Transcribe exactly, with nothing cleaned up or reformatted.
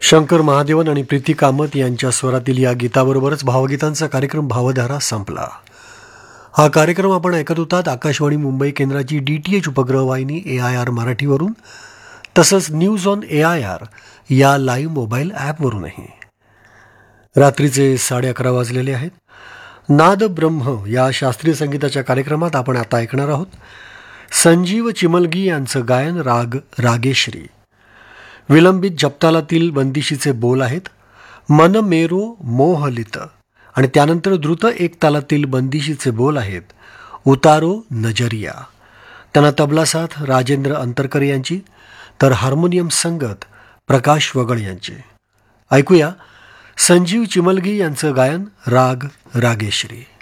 शंकर महादेवन आणि प्रीती कामत यांच्या स्वरातील या गीताबरोबरच भावगीतांचा कार्यक्रम भावधारा संपला. हा कार्यक्रम आपण ऐकत होतात आकाशवाणी मुंबई केंद्राची डी टी एच उपग्रह वाहिनी ए आय आर मराठीवरून, तसंच news on A I R या लाईव्ह मोबाईल ॲपवरूनही. रात्रीचे साडे अकरा वाजलेले आहेत. नाद ब्रह्म या शास्त्रीय संगीताच्या कार्यक्रमात आपण आता ऐकणार आहोत संजीव चिमलगी यांचं गायन राग रागेश्री. विलंबित जपतालातील बंदिशीचे बोल आहेत मन मेरो मोहलित, आणि त्यानंतर द्रुत एक तालातील बंदिशीचे बोल आहेत उतारो नजरिया. त्यांना तबला साथ राजेंद्र अंतरकर यांची, तर हार्मोनियम संगत प्रकाश वगळ यांचे. ऐकूया संजीव चिमलगी यांचं गायन राग रागेश्री.